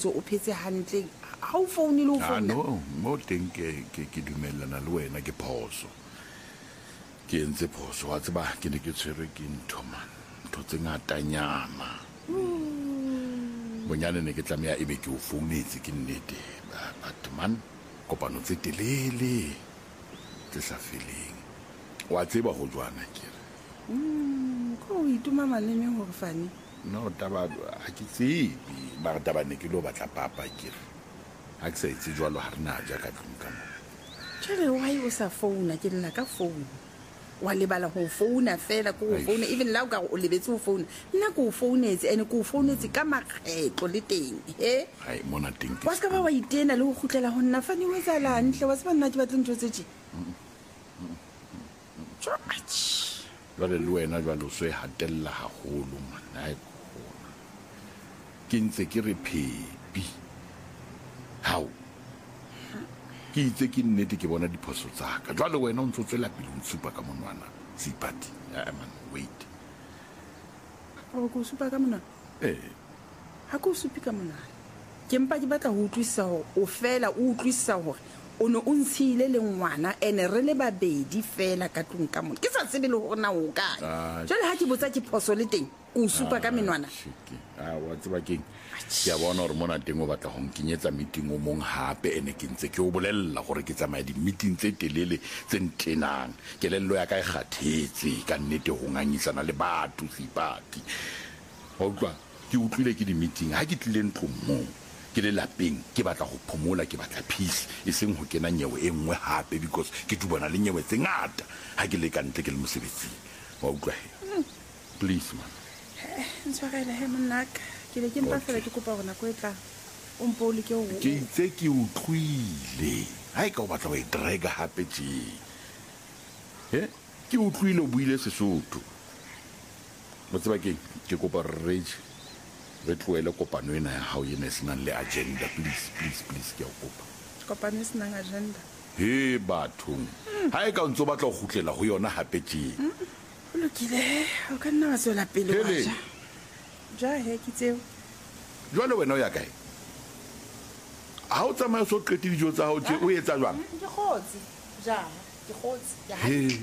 ntse o phetse hantle ha o foune le o founa no mo teng ke dumellana le wena ke phoso ke entse phoso wa tseba ke ne ke tshwerwe ke ntho man ntho tse ngatanyana bonyane ne ke tlamea ebe ke o founetse ke nnete but man kopano tse telele tse sa feleng wa tseba go jwana ke ko o ituma maleme hore fane no taba ha ke tsebe ba taba ne ke lo batla papa ke ha ke sa itse jwalo ha rena ja ka tlung ka mo tshele why o sa founa ke lla ka phone wa lebala ho founa fela ko o founa even la ka o lebetse ho founa nna ko o founetse ene ko o founetse ka makgetlo le teng he ai mona teng wa ska ba wa itena le ho khutlela ho nna fane o tsala ntle wa se ba nna ke batla ntho tse tje jwale le wena jwale o so e hatella haholo man ai kgona ke ntse ke re phepi hao ke itse ke nnete ke bona diphoso tsaka jwale wena o ntse o tswela pele o nsupa ka monwana Seipati man wait o go supa ka mona ha go supi ka mona ke mpa ke batla ho utlwisa o fela o utlwisa hore o no o ntshile le ngwana ene re le babedi fela ka tlung ka mona ke sa tsebe le hore na o kae jwale ha ke botsa ke phoso le teng o supa ka menwana wa tseba keng ke a bona hore mona teng o batla go nkenyetsa meeting o mong hape ene ke ntse ke o bolella gore ke tsamaya di-meeting tse telele tse ntenang kelello ya ka e kgathetse ka nnete go ngangisana le batho Seipati wa utlwa ke utlwile ke di-meeting ha ke tlile ntlong moo ke le lapeng ke batla go phomola ke batla peace e seng go kena nyewe e nngwe hape because ke tubana le nyewe tse ngata ha ke le ka ntle ke le mosebetsing wa utlwa please man ntshwarele he monaka ke le ke mpa fela ke kopa rona ko etla o mpole ke o ke itse ke utlwile ha e ka o batla go e drega hape tje ke utlwile o buile Sesotho mo tseba ke kopa rage re tloele kopano ena ya hao ena se nang le agenda please ke a kopa kopano se nang agenda he bathong ha e ka ntse o batla go gutlela go yona hape tje o lokile o ka nna wa tswela pele wa ja he ke tseo jwale wena o ya kae ha o tsamaya so qete dijo tsa hao tje o etsa jwang ke khotsi ja ke khotsi ya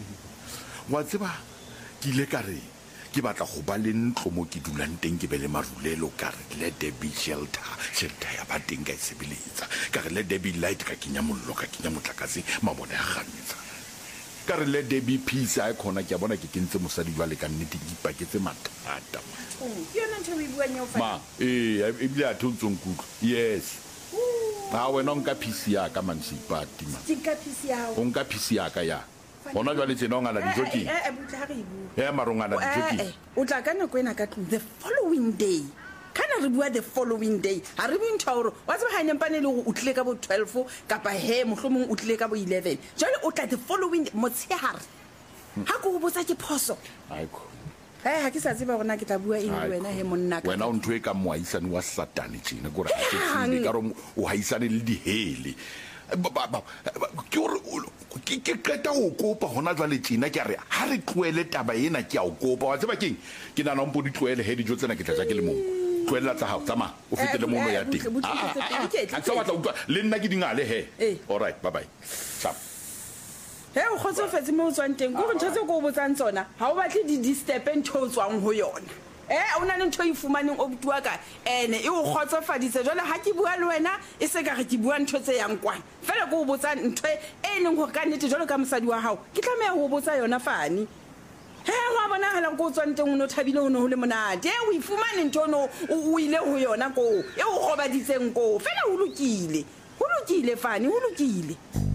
wa tseba ke ile ka re ke batla go ba le ntlo mo ke dulang teng ke be le marulelo ka re let there be shelter ya ba teng ka sebeletsa ka re let there be light ka kenya mollo ka kenya motlakase mabone a ganetsa ka re let there be peace a khona ke a bona ke kentse mosadi jwa le ka nnete ke ipaketse mathata yona ntho e bua nyo fa e bile a thontso nkutlo yes ha wena nka peace ya ka man Seipati man ka peace ya o nka peace ya ka ya bona jwa le tsena o ngala dijo ke marongana dijo ke o tla ka nako ena ka tlung the following day kana re bua the following day ha re bue ntho hore wa tseba ha nempane le go utlile ka bo 12 kapa he mohlomong o tlile ka bo 11 jale o tla the following motshehare ha go botsa ke phoso aiko ha ke sa tseba bona ke tla bua eng wena he monna ka wena o ntwe ka moaisane wa satane tsena gore ha ke tsile ka ro o haisane le dihele ke gore ke qeta o kopa hona jwa le tsena ke re ha re tloele taba ena ke a o kopa wa tseba keng ke nana mpo di tloele he dijo tsena ke tla ke le mong tloela tsa hao tsama o fetele mono ya teng a tsa batla utlwa le nna ke dingale he all right bye bye tsa he o khotso fetse mo tswang teng go ntse go botsang tsona ha o batle di step ntho tswang ho yona o na le ntho e fumaneng o butua ka ene e o khotsofaditse jole ha ke bua le wena e se ka re ke bua ntho tse yang kwana fela go botsa ntho e neng go ka nnete jole ka mosadi wa hao ke tlameya go botsa yona fani he wa bona hala go tswang teng o no thabile o no ho le monate o ifumane ntho no o ile ho yona ko e o gobaditseng ko fela o lokile fani o lokile